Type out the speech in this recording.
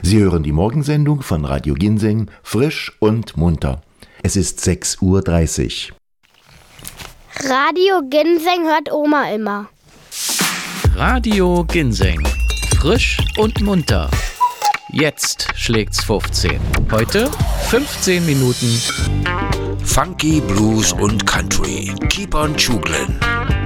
Sie hören die Morgensendung von Radio Ginseng, frisch und munter. Es ist 6:30 Uhr. Radio Ginseng hört Oma immer. Radio Ginseng, frisch und munter. Jetzt schlägt's 15. Heute 15 Minuten Funky, Blues und Country. Keep on Chuglin'.